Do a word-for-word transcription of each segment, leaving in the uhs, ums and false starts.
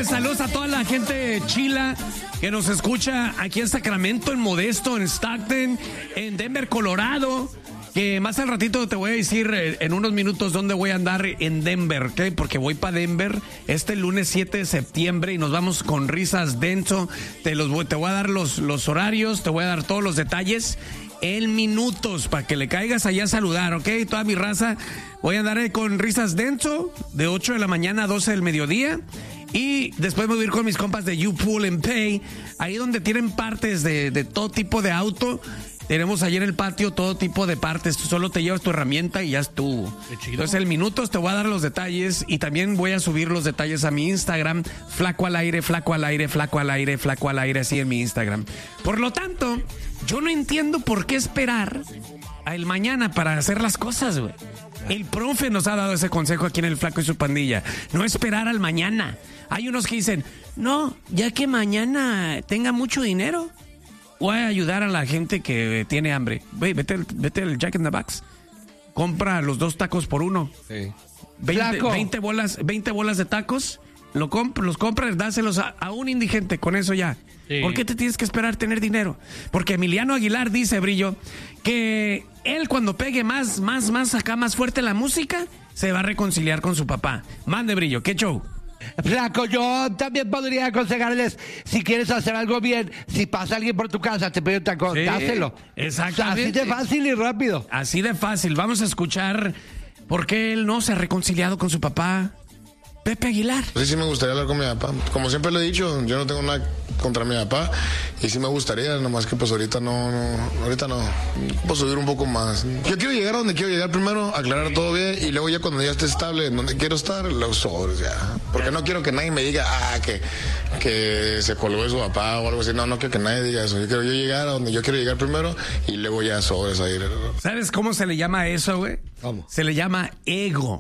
Oye, saludos a toda la gente chila que nos escucha aquí en Sacramento, en Modesto, en Stockton, en Denver, Colorado. Que más al ratito te voy a decir eh, en unos minutos dónde voy a andar en Denver, ¿ok? Porque voy para Denver este lunes siete de septiembre y nos vamos con Risas Denso. Te, los voy, te voy a dar los, los horarios, te voy a dar todos los detalles en minutos para que le caigas allá a saludar, ¿ok? Toda mi raza. Voy a andar eh, con Risas Denso de ocho de la mañana a doce del mediodía. Y después me voy a ir con mis compas de You Pull and Pay, ahí donde tienen partes de, de todo tipo de auto. Tenemos ahí en el patio todo tipo de partes. Tú solo te llevas tu herramienta y ya estuvo. Entonces, en minutos te voy a dar los detalles y también voy a subir los detalles a mi Instagram. Flaco al aire, flaco al aire, flaco al aire, flaco al aire, así en mi Instagram. Por lo tanto, yo no entiendo por qué esperar a el mañana para hacer las cosas, güey. El profe nos ha dado ese consejo aquí en El Flaco y su Pandilla. No esperar al mañana. Hay unos que dicen, no, ya que mañana tenga mucho dinero, voy a ayudar a la gente que tiene hambre. Wey, vete, vete al Jack in the Box. Compra los dos tacos por uno. Sí. veinte, veinte, bolas, veinte bolas de tacos. Lo comp- los compras, dáselos a, a un indigente. Con eso ya. Sí. ¿Por qué te tienes que esperar tener dinero? Porque Emiliano Aguilar dice, Brillo, que él cuando pegue más, más, más acá, más fuerte la música, se va a reconciliar con su papá. Mande, Brillo, ¿qué show? Flaco, yo también podría aconsejarles, si quieres hacer algo bien, si pasa alguien por tu casa, te pide un taco, sí, dáselo. Exactamente. Así de fácil y rápido. Así de fácil. Vamos a escuchar por qué él no se ha reconciliado con su papá, Pepe Aguilar. Sí, sí me gustaría hablar con mi papá. Como siempre le he dicho, yo no tengo nada contra mi papá y sí me gustaría, nomás que pues ahorita no, no ahorita no, puedo subir un poco más. Yo quiero llegar a donde quiero llegar primero, aclarar todo bien y luego ya cuando ya esté estable en donde quiero estar, los sobres ya. Porque no quiero que nadie me diga, ah, que, que se colgó de su papá o algo así. No, no quiero que nadie diga eso. Yo quiero yo llegar a donde yo quiero llegar primero y luego ya sobres ahí. ¿Sabes cómo se le llama eso, güey? ¿Cómo? Se le llama ego.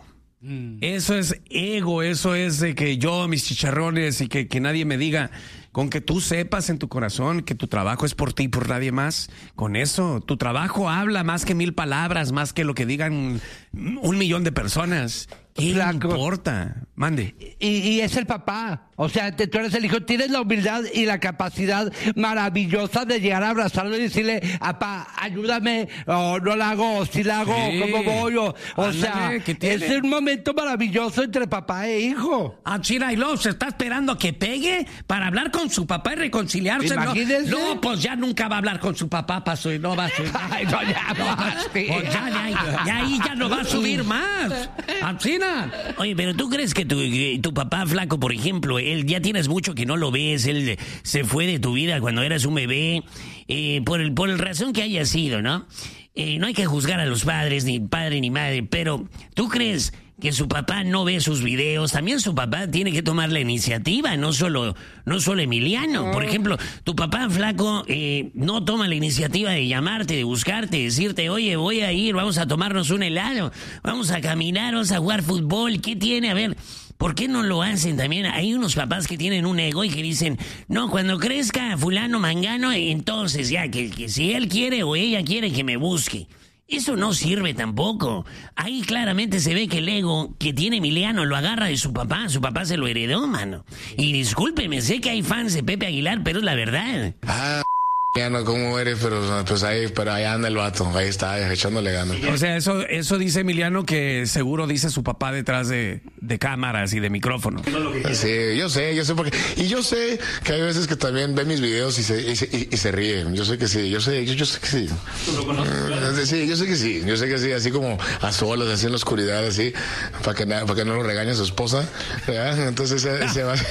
Eso es ego, eso es de que yo, mis chicharrones y que, que nadie me diga, con que tú sepas en tu corazón que tu trabajo es por ti y por nadie más, con eso, tu trabajo habla más que mil palabras, más que lo que digan un millón de personas. ¿Qué Blanco. importa? Mande. Y, y es el papá. O sea, te, tú eres el hijo. Tienes la humildad y la capacidad maravillosa de llegar a abrazarlo y decirle, papá, ayúdame, o no la hago, o si la hago, sí. ¿Cómo voy? O, o Ándale, sea, es un momento maravilloso entre papá e hijo. Ah, Chira, y luego se está esperando a que pegue para hablar con su papá y reconciliarse. No, no, pues ya nunca va a hablar con su papá, paso, y no va a subir. Ay, no, ya no va a subir. Pues ya, ya, ya ahí ya no va a subir más. Así. Oye, pero ¿tú crees que tu, que tu papá Flaco, por ejemplo, él ya tienes mucho que no lo ves, él se fue de tu vida cuando eras un bebé, eh, por el por el razón que haya sido, ¿no? Eh, no hay que juzgar a los padres, ni padre ni madre, pero ¿tú crees que su papá no ve sus videos? También su papá tiene que tomar la iniciativa, no solo, no solo Emiliano. Por ejemplo, tu papá Flaco eh, no toma la iniciativa de llamarte, de buscarte, de decirte, oye, voy a ir, vamos a tomarnos un helado, vamos a caminar, vamos a jugar fútbol. ¿Qué tiene? A ver, ¿por qué no lo hacen también? Hay unos papás que tienen un ego y que dicen, no, cuando crezca fulano, mangano, entonces ya, que, que si él quiere o ella quiere que me busque. Eso no sirve tampoco. Ahí claramente se ve que el ego que tiene Emiliano lo agarra de su papá. Su papá se lo heredó, mano. Y discúlpeme, sé que hay fans de Pepe Aguilar, pero es la verdad. Ah, ya no cómo eres, pero pues ahí, pero ahí anda el vato. Ahí está, echándole ganas. O sea, eso, eso dice Emiliano que seguro dice su papá detrás de, de cámaras y de micrófonos. Sí, yo sé, yo sé porque y yo sé que hay veces que también ve mis videos y se, y se, y, y se ríe. Yo sé que sí, yo sé, yo, yo sé que sí. ¿Tú lo conoces? Sí, yo sé que sí, yo sé que sí, así como a solas, así en la oscuridad, así, para que, para que no lo regañe su esposa, ¿verdad? Entonces se, se va.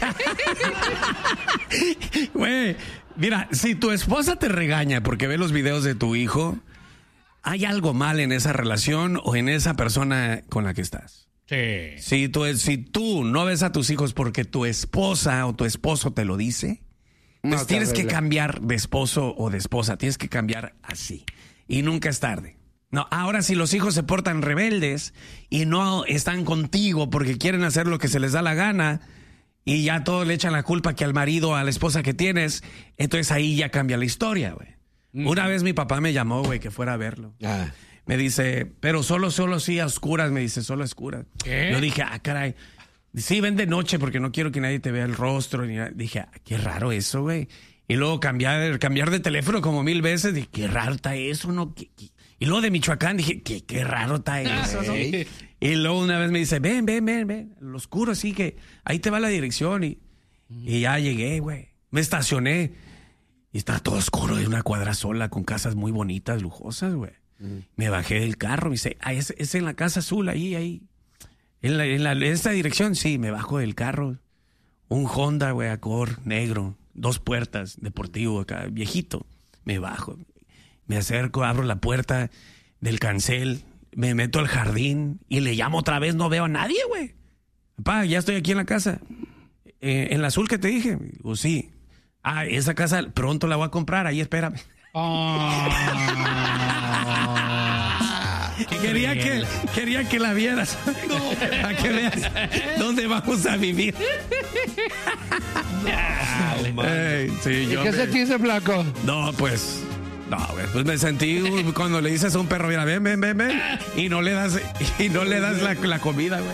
Güey, mira, si tu esposa te regaña porque ve los videos de tu hijo, hay algo mal en esa relación o en esa persona con la que estás. Sí. Si tú, si tú no ves a tus hijos porque tu esposa o tu esposo te lo dice, pues no, tienes que cambiar de esposo o de esposa. Tienes que cambiar así. Y nunca es tarde. No, ahora si los hijos se portan rebeldes y no están contigo porque quieren hacer lo que se les da la gana y ya todos le echan la culpa que al marido o a la esposa que tienes, entonces ahí ya cambia la historia, güey. Mm. Una vez mi papá me llamó, güey, que fuera a verlo. Ah. Me dice, pero solo, solo sí, a oscuras, me dice, solo a oscuras. ¿Qué? Yo dije, ah, caray. Sí, ven de noche porque no quiero que nadie te vea el rostro. Ni nada. Dije, ah, qué raro eso, güey. Y luego cambiar, cambiar de teléfono como mil veces. Dije, qué raro está eso, ¿no? ¿Qué, qué? Y luego de Michoacán dije, qué, qué raro está eso, ¿no? Y luego una vez me dice, ven, ven, ven, ven. Lo oscuro, así que ahí te va la dirección. Y, y ya llegué, güey. Me estacioné. Y estaba todo oscuro, de una cuadra sola, con casas muy bonitas, lujosas, güey. Mm. Me bajé del carro, me dice, ah, es, es en la casa azul, ahí, ahí. En, la, en, la, en esta dirección, sí, me bajo del carro. Un Honda, güey, Accord, negro, dos puertas, deportivo acá, viejito. Me bajo, me acerco, abro la puerta del cancel, me meto al jardín y le llamo otra vez, no veo a nadie, güey. Papá, ya estoy aquí en la casa. Eh, ¿En la azul que te dije? Digo, sí. Ah, esa casa pronto la voy a comprar, ahí espérame. Oh. quería, que, quería que la vieras. No. Para que veas dónde vamos a vivir. No, Ey, sí, ¿Y yo qué me... sentiste, flaco? No, pues... No, güey, pues me sentí cuando le dices a un perro, mira, ven, ven, ven, ven, y no le das, y no le das la, la comida, güey.